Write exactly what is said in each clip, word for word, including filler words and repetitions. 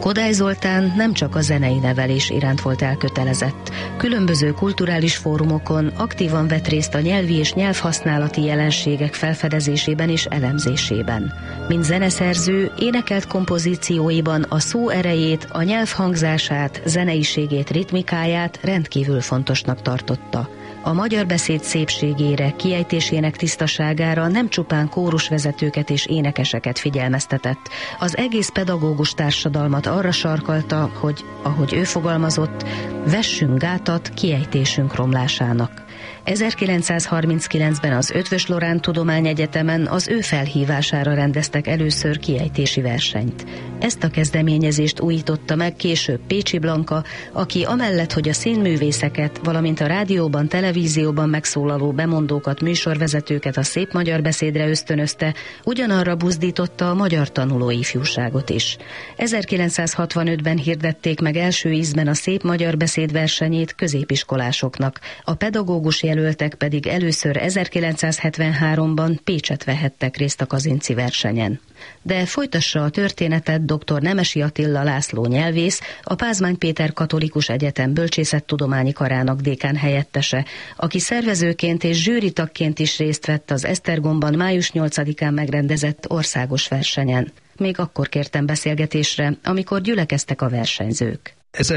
Kodály Zoltán nem csak a zenei nevelés iránt volt elkötelezett. Különböző kulturális fórumokon aktívan vett részt a nyelvi és nyelvhasználati jelenségek felfedezésében és elemzésében. Mint zeneszerző, énekelt kompozícióiban a szó erejét, a nyelv hangzását, zeneiségét, ritmikáját rendkívül fontosnak tartotta. A magyar beszéd szépségére, kiejtésének tisztaságára nem csupán kórusvezetőket és énekeseket figyelmeztetett. Az egész pedagógus társadalmat arra sarkalta, hogy, ahogy ő fogalmazott, vessünk gátat kiejtésünk romlásának. ezerkilencszázharminckilencben az Eötvös Loránd Tudományegyetemen az ő felhívására rendeztek először kiejtési versenyt. Ezt a kezdeményezést újította meg később Pécsi Blanka, aki amellett, hogy a színművészeket, valamint a rádióban, televízióban megszólaló bemondókat, műsorvezetőket a szép magyar beszédre ösztönözte, ugyanarra buzdította a magyar tanuló ifjúságot is. ezerkilencszázhatvanötben hirdették meg első ízben a szép magyar beszéd versenyét középiskolásoknak. A pedagógus jelöltek pedig először ezerkilencszázhetvenháromban Pécset vehettek részt a Kazinczy versenyen. De folytassa a történetet dr. Nemesi Attila László nyelvész, a Pázmány Péter Katolikus Egyetem Bölcsészettudományi Karának dékán helyettese, aki szervezőként és zsűritagként is részt vett az Esztergomban május nyolcadikán megrendezett országos versenyen. Még akkor kértem beszélgetésre, amikor gyülekeztek a versenyzők.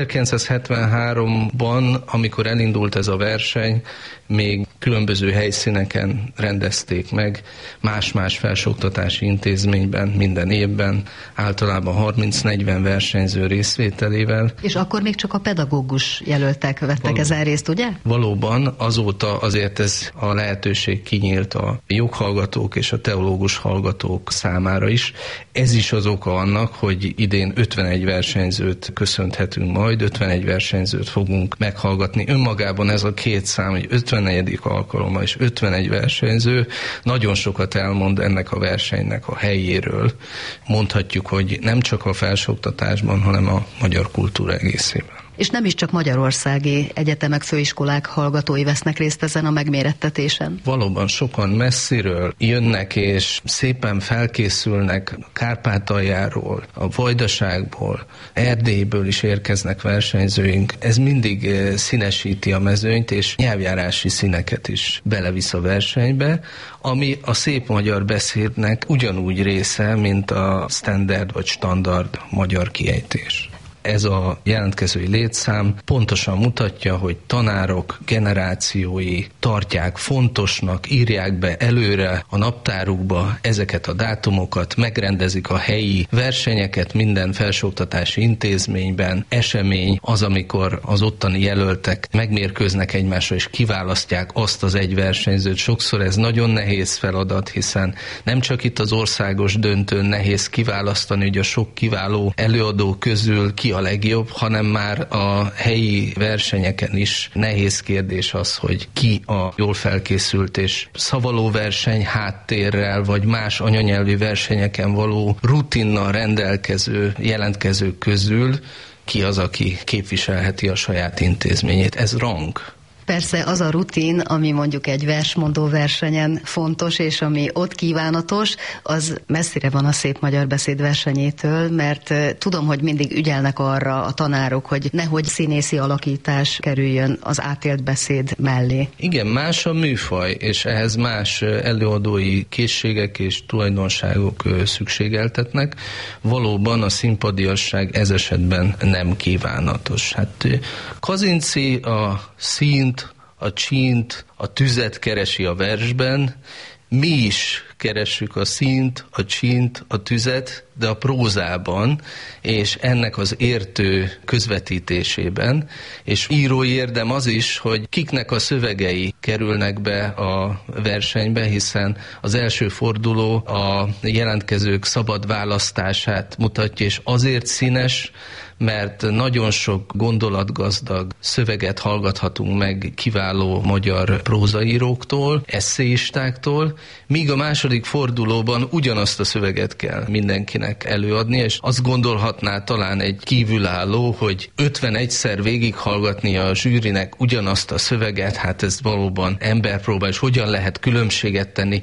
ezerkilencszázhetvenháromban, amikor elindult ez a verseny, még különböző helyszíneken rendezték meg, más-más felsőoktatási intézményben, minden évben, általában harminc-negyven versenyző részvételével. És akkor még csak a pedagógus jelöltek vettek Való, ezen részt, ugye? Valóban, azóta azért ez a lehetőség kinyílt a joghallgatók és a teológus hallgatók számára is. Ez is az oka annak, hogy idén ötvenegy versenyzőt köszönhetünk majd, ötvenegy versenyzőt fogunk meghallgatni. Önmagában ez a két szám, hogy ötvennegyedik alkalommal és ötvenegy versenyző nagyon sokat elmond ennek a versenynek a helyéről. Mondhatjuk, hogy nem csak a felsőoktatásban, hanem a magyar kultúra egészében. És nem is csak magyarországi egyetemek, főiskolák hallgatói vesznek részt ezen a megmérettetésen. Valóban sokan messziről jönnek, és szépen felkészülnek Kárpátaljáról, a Vajdaságból, Erdélyből is érkeznek versenyzőink. Ez mindig színesíti a mezőnyt, és nyelvjárási színeket is belevisz a versenybe, ami a szép magyar beszédnek ugyanúgy része, mint a standard vagy standard magyar kiejtés. Ez a jelentkezői létszám pontosan mutatja, hogy tanárok generációi tartják fontosnak, írják be előre a naptárukba ezeket a dátumokat, megrendezik a helyi versenyeket minden felsőoktatási intézményben. Esemény az, amikor az ottani jelöltek megmérkőznek egymással és kiválasztják azt az egy versenyzőt. Sokszor ez nagyon nehéz feladat, hiszen nem csak itt az országos döntőn nehéz kiválasztani, hogy a sok kiváló előadó közül ki a legjobb, hanem már a helyi versenyeken is nehéz kérdés az, hogy ki a jól felkészült és szavaló verseny háttérrel, vagy más anyanyelvi versenyeken való rutinnal rendelkező jelentkezők közül ki az, aki képviselheti a saját intézményét. Ez rang. Persze az a rutin, ami mondjuk egy versmondó versenyen fontos, és ami ott kívánatos, az messzire van a szép magyar beszéd versenyétől, mert tudom, hogy mindig ügyelnek arra a tanárok, hogy nehogy színészi alakítás kerüljön az átélt beszéd mellé. Igen, más a műfaj, és ehhez más előadói készségek és tulajdonságok szükségeltetnek. Valóban a színpadiasság ez esetben nem kívánatos. Hát Kazinczy a színt, a csínt, a tüzet keresi a versben, mi is keressük a színt, a csínt, a tüzet, de a prózában, és ennek az értő közvetítésében, és írói érdem az is, hogy kiknek a szövegei kerülnek be a versenybe, hiszen az első forduló a jelentkezők szabad választását mutatja, és azért színes, mert nagyon sok gondolatgazdag szöveget hallgathatunk meg kiváló magyar prózaíróktól, esszéistáktól, míg a második fordulóban ugyanazt a szöveget kell mindenkinek előadni, és azt gondolhatná talán egy kívülálló, hogy ötvenegyszer végighallgatni a zsűrinek ugyanazt a szöveget, hát ez valóban emberpróba, és hogyan lehet különbséget tenni.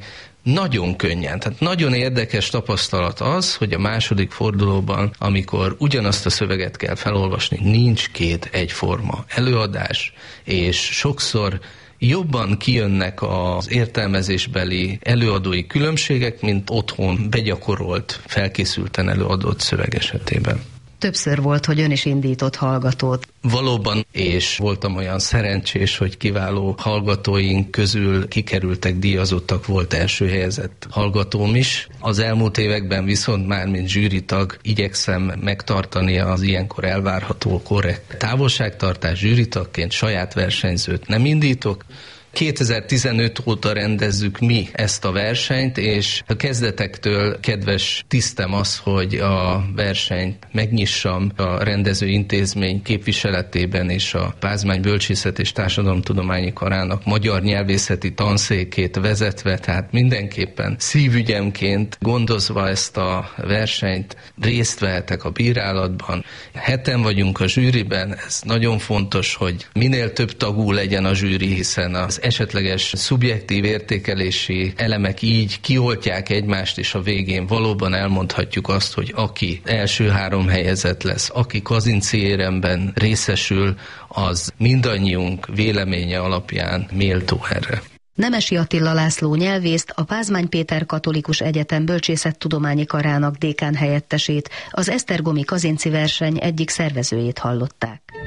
nagyon könnyen. Tehát nagyon érdekes tapasztalat az, hogy a második fordulóban, amikor ugyanazt a szöveget kell felolvasni, nincs két egyforma előadás, és sokszor jobban kijönnek az értelmezésbeli előadói különbségek, mint otthon begyakorolt, felkészülten előadott szöveg esetében. Többször volt, hogy ön is indított hallgatót. Valóban, és voltam olyan szerencsés, hogy kiváló hallgatóink közül kikerültek, díjazottak, volt első helyezett hallgatóm is. Az elmúlt években viszont már, mint zsűritag, igyekszem megtartani az ilyenkor elvárható korrekt távolságtartás. Zsűritagként saját versenyzőt nem indítok. kétezer-tizenöt óta rendezzük mi ezt a versenyt, és a kezdetektől kedves tisztem az, hogy a versenyt megnyissam a rendező intézmény képviseletében és a Pázmány Bölcsészet és Társadalomtudományi Karának magyar nyelvészeti tanszékét vezetve, tehát mindenképpen szívügyemként gondozva ezt a versenyt részt vehetek a bírálatban. Heten vagyunk a zsűriben, ez nagyon fontos, hogy minél több tagú legyen a zsűri, hiszen az esetleges szubjektív értékelési elemek így kioltják egymást, és a végén valóban elmondhatjuk azt, hogy aki első három helyezett lesz, aki Kazinczy éremben részesül, az mindannyiunk véleménye alapján méltó erre. Nemesi Attila László nyelvészt, a Pázmány Péter Katolikus Egyetem Bölcsészettudományi Karának dékán helyettesét, az esztergomi Kazinczy verseny egyik szervezőjét hallották.